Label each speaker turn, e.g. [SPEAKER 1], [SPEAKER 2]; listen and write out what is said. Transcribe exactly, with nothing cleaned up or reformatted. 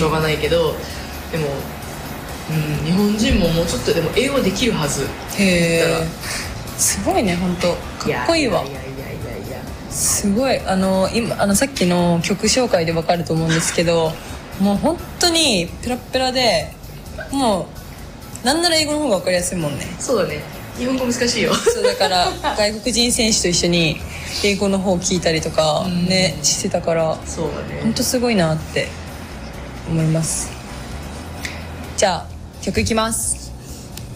[SPEAKER 1] しょうがないけど、でも、うん、日本人ももうちょっとでも英語できるはず。
[SPEAKER 2] へえ、すごいね、本当かっこいいわ。
[SPEAKER 1] いやいやいやいやいや、
[SPEAKER 2] すごい。あの今あのさっきの曲紹介で分かると思うんですけど、もう本当にペラペラで、もうなんなら英語の方が分かりやすいもんね。
[SPEAKER 1] そうだね、日本語難しいよ。
[SPEAKER 2] そうだから外国人選手と一緒に英語の方聞いたりとかね、してたから、
[SPEAKER 1] そうだね、
[SPEAKER 2] 本当すごいなって思います。じゃあ曲いきます。